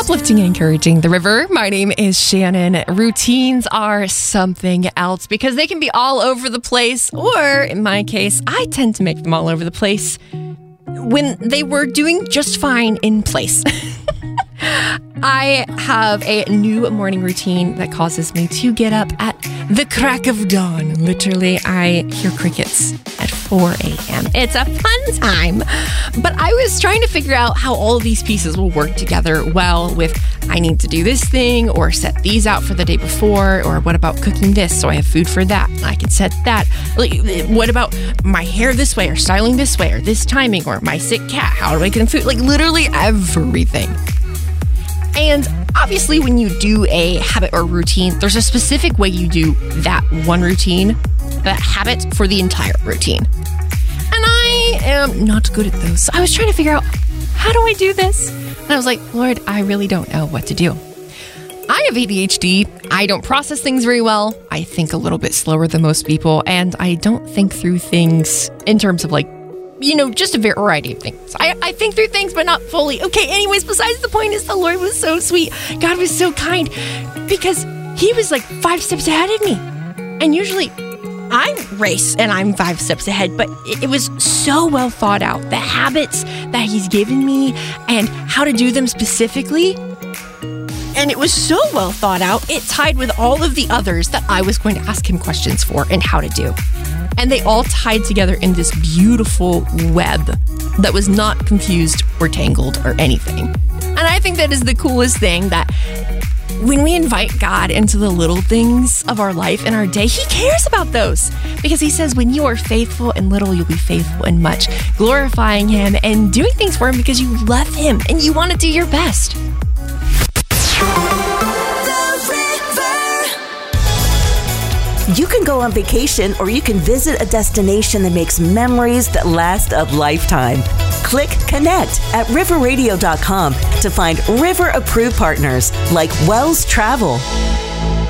Uplifting and encouraging the river. My name is Shannon. Routines are something else because they can be all over the place, or in my case, I tend to make them all over the place when they were doing just fine in place. I have a new morning routine that causes me to get up at the crack of dawn. Literally, I hear crickets at 4 a.m. It's a fun time. But I was trying to figure out how all of these pieces will work together well with I need to do this thing or set these out for the day before, or what about cooking this so I have food for that and I can set that. Like, what about my hair this way or styling this way or this timing or my sick cat? How do I get them food? Like literally everything. And obviously, when you do a habit or routine, there's a specific way you do that one routine, that habit for the entire routine. And I am not good at those. So I was trying to figure out, how do I do this? And I was like, Lord, I really don't know what to do. I have ADHD. I don't process things very well. I think a little bit slower than most people. And I don't think through things in terms of just a variety of things. I think through things, but not fully. Okay, anyways, besides the point is the Lord was so sweet. God was so kind because he was like 5 steps ahead of me. And usually I race and I'm 5 steps ahead, but it was so well thought out. The habits that he's given me and how to do them specifically. And it was so well thought out, it tied with all of the others that I was going to ask him questions for and how to do. And they all tied together in this beautiful web that was not confused or tangled or anything. And I think that is the coolest thing, that when we invite God into the little things of our life and our day, he cares about those. Because he says, when you are faithful in little, you'll be faithful in much. Glorifying him and doing things for him because you love him and you want to do your best. You can go on vacation, or you can visit a destination that makes memories that last a lifetime. Click Connect at riverradio.com to find river-approved partners like Wells Travel.